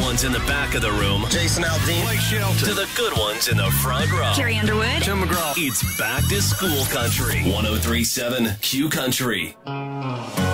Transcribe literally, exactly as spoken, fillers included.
ones in the back of the room. Jason Aldean. Blake Shelton. To the good ones in the front row. Carrie Underwood. Tim McGraw. It's back to school country. one oh three point seven Q Country.